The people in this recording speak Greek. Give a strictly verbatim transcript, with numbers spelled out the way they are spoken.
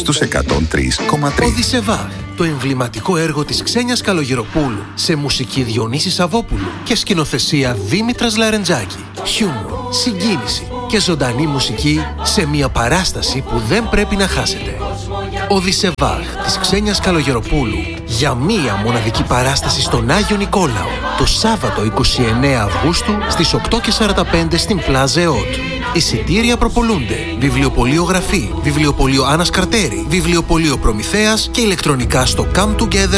στους εκατόν τρία κόμμα τρία. Οδυσσεβάχ, το εμβληματικό έργο της Ξένιας Καλογεροπούλου, σε μουσική Διονύση Σαββόπουλου και σκηνοθεσία Δήμητρας Λαρεντζάκη. Χιούμορ, συγκίνηση και ζωντανή μουσική σε μια παράσταση που δεν πρέπει να χάσετε. Οδυσσεβάχ της Ξένιας Καλογεροπούλου, για μία μοναδική παράσταση στον Άγιο Νικόλαο, το Σάββατο είκοσι εννέα Αυγούστου στις οκτώ και σαράντα πέντε στην Πλάζ ΕΟΤ. Εισιτήρια προπολούνται. Βιβλιοπωλείο Γραφή, Βιβλιοπωλείο Άννας Καρτέρη, Βιβλιοπωλείο Προμηθέας και ηλεκτρονικά στο come together